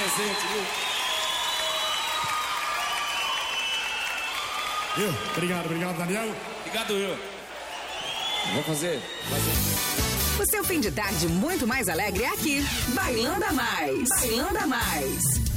presente, viu? Obrigado, Daniel. Obrigado, eu. Vou fazer. O seu fim de tarde muito mais alegre é aqui. Bailando a Mais. Bailando a Mais.